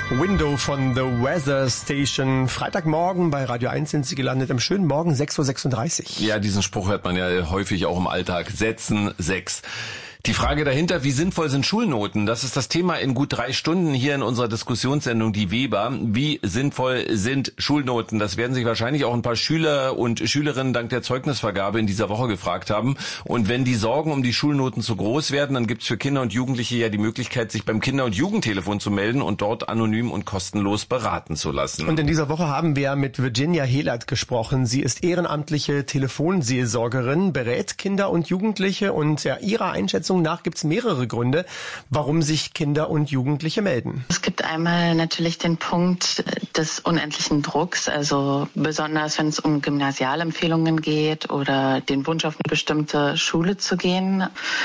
Window von The Weather Station. Freitagmorgen bei Radio 1 sind Sie gelandet. Am schönen Morgen 6:36 Uhr. Ja, diesen Spruch hört man ja häufig auch im Alltag. Setzen 6. Die Frage dahinter, wie sinnvoll sind Schulnoten? Das ist das Thema in gut 3 Stunden hier in unserer Diskussionssendung Die Weber. Wie sinnvoll sind Schulnoten? Das werden sich wahrscheinlich auch ein paar Schüler und Schülerinnen dank der Zeugnisvergabe in dieser Woche gefragt haben. Und wenn die Sorgen um die Schulnoten zu groß werden, dann gibt es für Kinder und Jugendliche ja die Möglichkeit, sich beim Kinder- und Jugendtelefon zu melden und dort anonym und kostenlos beraten zu lassen. Und in dieser Woche haben wir mit Virginia Helert gesprochen. Sie ist ehrenamtliche Telefonseelsorgerin, berät Kinder und Jugendliche und ja, ihrer Einschätzung nach gibt es mehrere Gründe, warum sich Kinder und Jugendliche melden. Es gibt einmal natürlich den Punkt des unendlichen Drucks, also besonders wenn es um Gymnasialempfehlungen geht oder den Wunsch auf eine bestimmte Schule zu gehen,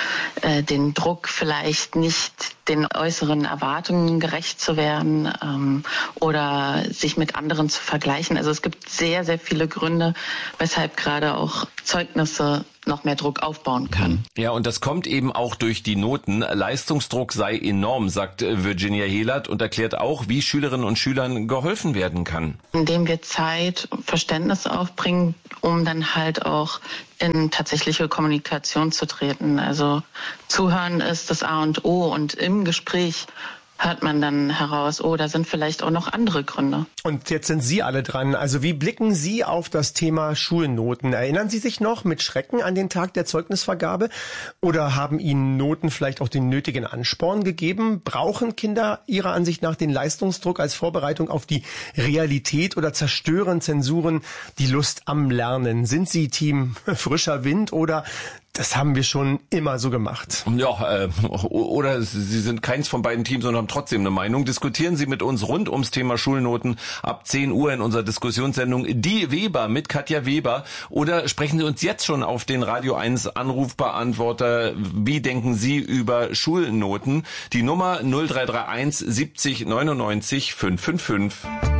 den Druck vielleicht nicht den äußeren Erwartungen gerecht zu werden oder sich mit anderen zu vergleichen. Also es gibt sehr, sehr viele Gründe, weshalb gerade auch Zeugnisse noch mehr Druck aufbauen können. Ja, und das kommt eben auch durch die Noten. Leistungsdruck sei enorm, sagt Virginia Helert und erklärt auch, wie Schülerinnen und Schülern geholfen werden kann. Indem wir Zeit und Verständnis aufbringen, um dann halt auch in tatsächliche Kommunikation zu treten. Also Zuhören ist das A und O und im Gespräch hört man dann heraus, oh, da sind vielleicht auch noch andere Gründe. Und jetzt sind Sie alle dran. Also wie blicken Sie auf das Thema Schulnoten? Erinnern Sie sich noch mit Schrecken an den Tag der Zeugnisvergabe? Oder haben Ihnen Noten vielleicht auch den nötigen Ansporn gegeben? Brauchen Kinder Ihrer Ansicht nach den Leistungsdruck als Vorbereitung auf die Realität oder zerstören Zensuren die Lust am Lernen? Sind Sie Team frischer Wind oder das haben wir schon immer so gemacht? Ja, oder Sie sind keins von beiden Teams und haben trotzdem eine Meinung. Diskutieren Sie mit uns rund ums Thema Schulnoten ab 10 Uhr in unserer Diskussionssendung Die Weber mit Katja Weber. Oder sprechen Sie uns jetzt schon auf den Radio 1 Anrufbeantworter. Wie denken Sie über Schulnoten? Die Nummer 0331 70 99 555.